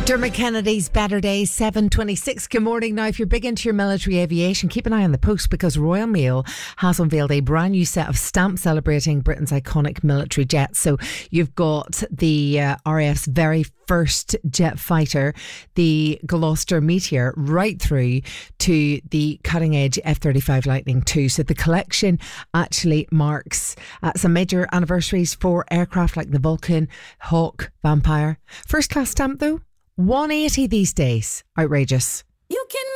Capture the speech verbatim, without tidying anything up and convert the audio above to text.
Dermot Kennedy's Better Days, seven twenty-six. Good morning. Now, if you're big into your military aviation, keep an eye on the post because Royal Mail has unveiled a brand new set of stamps celebrating Britain's iconic military jets. So you've got the uh, R A F's very first jet fighter, the Gloucester Meteor, right through to the cutting edge F thirty-five Lightning two. So the collection actually marks uh, some major anniversaries for aircraft like the Vulcan, Hawk, Vampire. First class stamp though, one eighty these days. Outrageous. You can